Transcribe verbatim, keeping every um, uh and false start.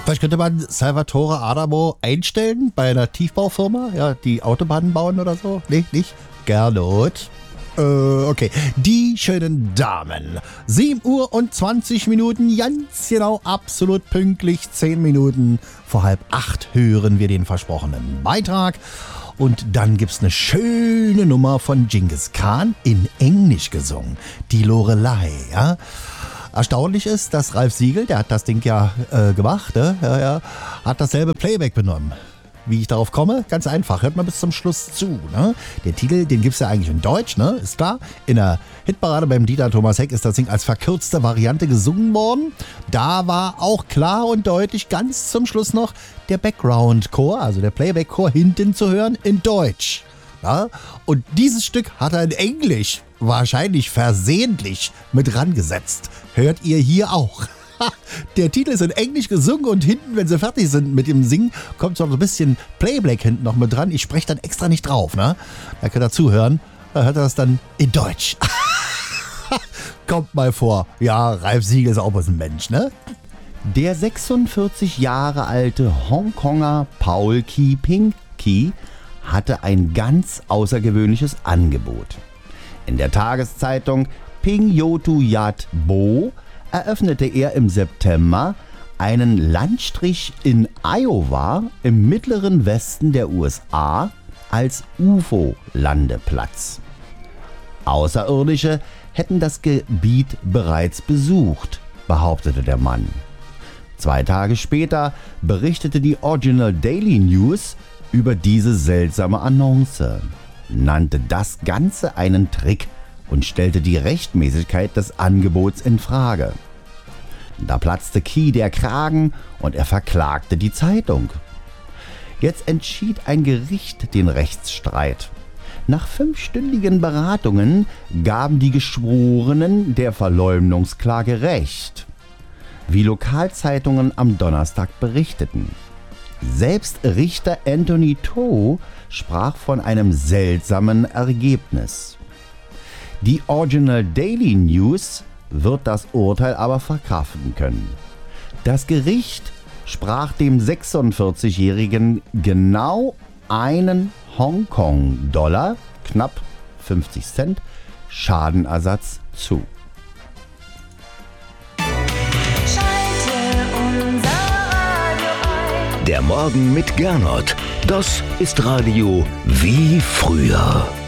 Vielleicht könnte man Salvatore Adamo einstellen bei einer Tiefbaufirma, ja, die Autobahnen bauen oder so. Nee, nicht? Gernot. Äh, okay. Die schönen Damen. sieben Uhr und zwanzig Minuten, ganz genau, absolut pünktlich. zehn Minuten vor halb acht hören wir den versprochenen Beitrag. Und dann gibt's eine schöne Nummer von Genghis Khan in Englisch gesungen. Die Lorelei, ja. Erstaunlich ist, dass Ralf Siegel, der hat das Ding ja äh, gemacht, ne? ja, ja, hat dasselbe Playback benommen. Wie ich darauf komme? Ganz einfach, hört mal bis zum Schluss zu. Ne? Der Titel, den gibt's ja eigentlich in Deutsch, ne? Ist klar. In der Hitparade beim Dieter Thomas Heck ist das Ding als verkürzte Variante gesungen worden. Da war auch klar und deutlich ganz zum Schluss noch der Background-Chor, also der Playback-Chor hinten zu hören in Deutsch. Ja? Und dieses Stück hat er in Englisch wahrscheinlich versehentlich mit rangesetzt. Hört ihr hier auch. Der Titel ist in Englisch gesungen und hinten, wenn sie fertig sind mit dem Singen, kommt so ein bisschen Playback hinten noch mit dran. Ich spreche dann extra nicht drauf, ne? Da könnt ihr zuhören. Da hört ihr das dann in Deutsch. Kommt mal vor. Ja, Ralf Siegel ist auch was ein Mensch, ne? Der sechsundvierzig Jahre alte Hongkonger Paul Ki Ping Ki hatte ein ganz außergewöhnliches Angebot. In der Tageszeitung Pingyotu Yat Bo eröffnete er im September einen Landstrich in Iowa im mittleren Westen der U S A als U F O-Landeplatz. Außerirdische hätten das Gebiet bereits besucht, behauptete der Mann. Zwei Tage später berichtete die Original Daily News über diese seltsame Annonce, nannte das Ganze einen Trick und stellte die Rechtmäßigkeit des Angebots in Frage. Da platzte Ki der Kragen und er verklagte die Zeitung. Jetzt entschied ein Gericht den Rechtsstreit. Nach fünfstündigen Beratungen gaben die Geschworenen der Verleumdungsklage Recht, wie Lokalzeitungen am Donnerstag berichteten. Selbst Richter Anthony To sprach von einem seltsamen Ergebnis. Die Original Daily News wird das Urteil aber verkraften können. Das Gericht sprach dem sechsundvierzigjährigen genau einen Hongkong-Dollar, knapp fünfzig Cent, Schadenersatz zu. Der Morgen mit Gernot, das ist Radio wie früher.